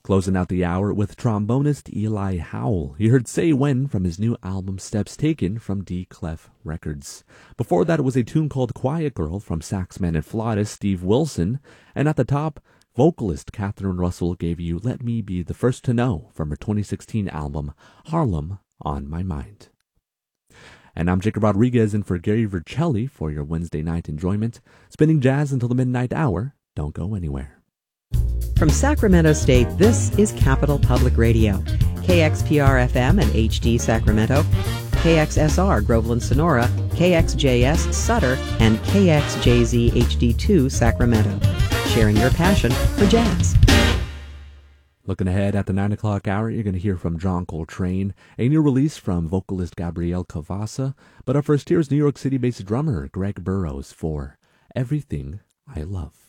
Closing out the hour with trombonist Eli Howell. You heard Say When from his new album Steps Taken from D. Clef Records. Before that, it was a tune called Quiet Girl from saxman and flautist Steve Wilson. And at the top, vocalist Catherine Russell gave you Let Me Be the First to Know from her 2016 album Harlem on My Mind. And I'm Jacob Rodriguez in for Gary Vercelli for your Wednesday night enjoyment. Spinning jazz until the midnight hour. Don't go anywhere. From Sacramento State, this is Capital Public Radio. KXPR-FM and HD Sacramento, KXSR Groveland Sonora, KXJS Sutter, and KXJZ HD2 Sacramento. Sharing your passion for jazz. Looking ahead at the 9 o'clock hour, you're going to hear from John Coltrane, a new release from vocalist Gabrielle Cavassa. But up first, here's New York City-based drummer Greg Burrows for Everything I Love.